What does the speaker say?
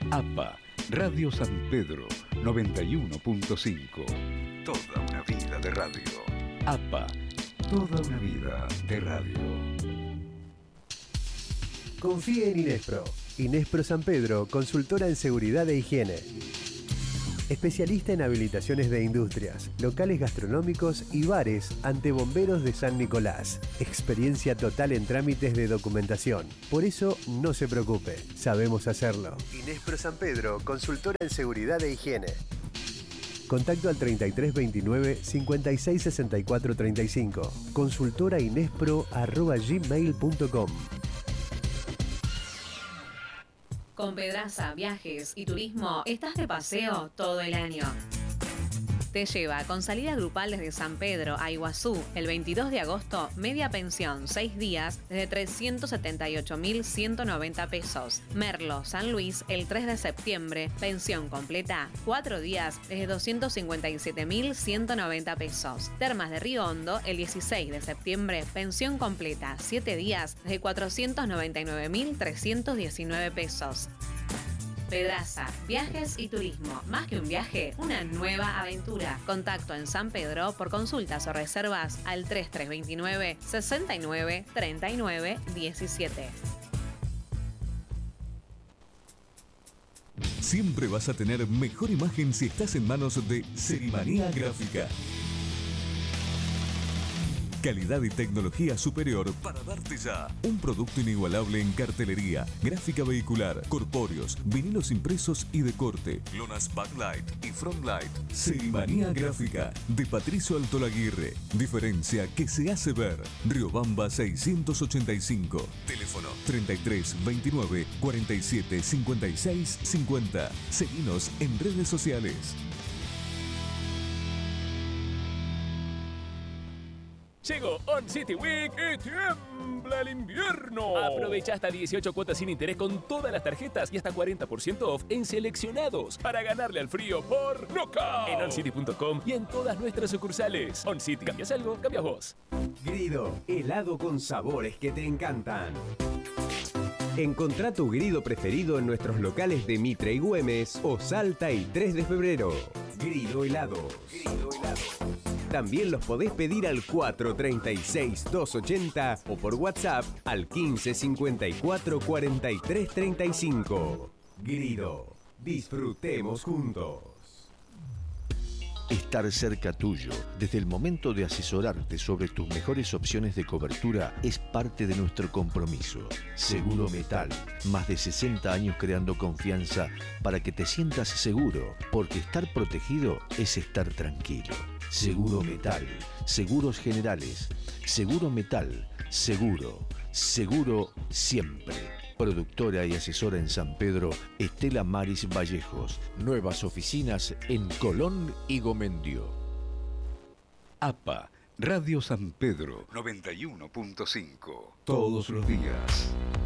APA, Radio San Pedro, 91.5. Toda una vida de radio. APA, toda una vida de radio. Confíe en Inespro. Inespro San Pedro, consultora en seguridad e higiene. Especialista en habilitaciones de industrias, locales gastronómicos y bares ante bomberos de San Nicolás. Experiencia total en trámites de documentación. Por eso, no se preocupe, sabemos hacerlo. Inespro San Pedro, consultora en seguridad e higiene. Contacto al 3329 56 64 35. consultorainespro@gmail.com. Con Pedraza Viajes y Turismo estás de paseo todo el año. Te lleva con salida grupal desde San Pedro a Iguazú el 22 de agosto, media pensión, 6 días, desde 378.190 pesos. Merlo, San Luis, el 3 de septiembre, pensión completa, 4 días, desde 257.190 pesos. Termas de Río Hondo, el 16 de septiembre, pensión completa, 7 días, desde 499.319 pesos. Pedraza, Viajes y Turismo. Más que un viaje, una nueva aventura. Contacto en San Pedro por consultas o reservas al 3329 69 39 17. Siempre vas a tener mejor imagen si estás en manos de Serimanía Gráfica. Calidad y tecnología superior para darte ya un producto inigualable en cartelería, gráfica vehicular, corpóreos, vinilos impresos y de corte, lonas backlight y frontlight. Serimanía Gráfica de Patricio Altolaguirre. Diferencia que se hace ver. Riobamba 685. Teléfono 33 29 47 56 50. Seguinos en redes sociales. Llegó On City Week y tiembla el invierno. Aprovecha hasta 18 cuotas sin interés con todas las tarjetas y hasta 40% off en seleccionados para ganarle al frío por Knockout. En oncity.com y en todas nuestras sucursales. On City, ¿cambias algo? Cambias vos. Grido, helado con sabores que te encantan. Encontrá tu Grido preferido en nuestros locales de Mitre y Güemes o Salta y 3 de febrero. Grido Helado. Grido Helado. También los podés pedir al 436-280 o por WhatsApp al 1554-4335. Grido. Disfrutemos juntos. Estar cerca tuyo, desde el momento de asesorarte sobre tus mejores opciones de cobertura, es parte de nuestro compromiso. Seguro Metal, más de 60 años creando confianza para que te sientas seguro, porque estar protegido es estar tranquilo. Seguro Metal, Seguros Generales, Seguro Metal, seguro siempre. Productora y asesora en San Pedro, Estela Maris Vallejos. Nuevas oficinas en Colón y Gomendio. APA, Radio San Pedro, 91.5. Todos los días.